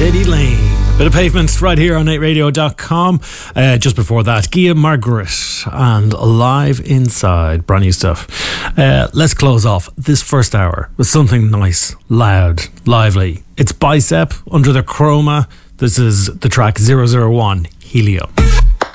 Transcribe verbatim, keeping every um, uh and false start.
Katie Lane. Bit of Pavement right here on eight radio dot com. Uh, just before that, Gia Margaret and Alive Inside. Brand new stuff. Uh, let's close off this first hour with something nice, loud, lively. It's Bicep, Under the Chroma. This is the track zero zero one, Helio.